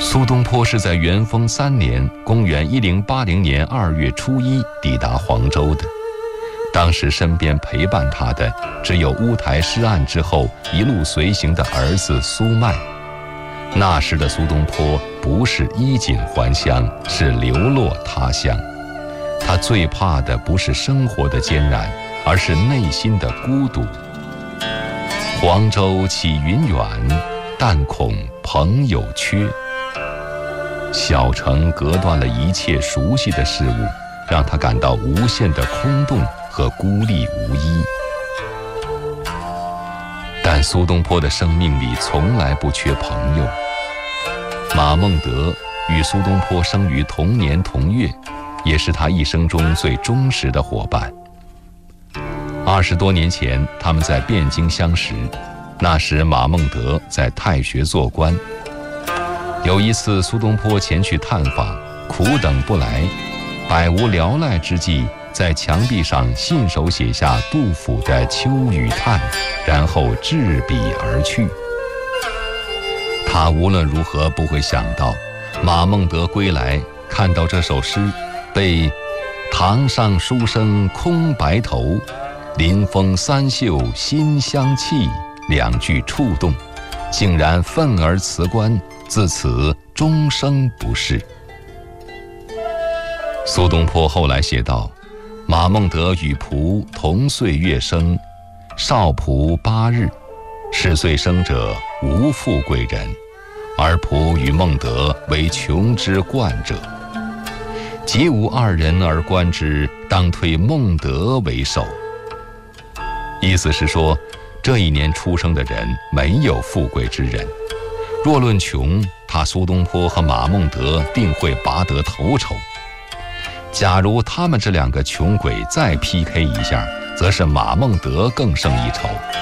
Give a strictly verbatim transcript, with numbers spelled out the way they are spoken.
苏东坡是在元丰三年（公元一零八零年二月初一）抵达黄州的。当时身边陪伴他的只有乌台诗案之后一路随行的儿子苏迈。那时的苏东坡不是衣锦还乡，是流落他乡。他最怕的不是生活的艰难，而是内心的孤独。黄州起云远，但恐朋友缺。小城隔断了一切熟悉的事物，让他感到无限的空洞和孤立无依。但苏东坡的生命里从来不缺朋友。马孟德与苏东坡生于同年同月，也是他一生中最忠实的伙伴。二十多年前，他们在汴京相识，那时马孟德在太学做官。有一次，苏东坡前去探访，苦等不来，百无聊赖之际，在墙壁上信手写下杜甫的《秋雨叹》，然后执笔而去。他无论如何不会想到，马孟德归来，看到这首诗，被“堂上书生空白头，临风三袖心相契”两句触动，竟然愤而辞官，自此终生不仕。苏东坡后来写道：“马孟德与仆同岁月生，少仆八日，是岁生者无富贵人，而仆与孟德为穷之冠者。即无二人而观之，当推孟德为首。”意思是说，这一年出生的人没有富贵之人。若论穷，他苏东坡和马孟德定会拔得头筹。假如他们这两个穷鬼再 P K 一下，则是马孟德更胜一筹。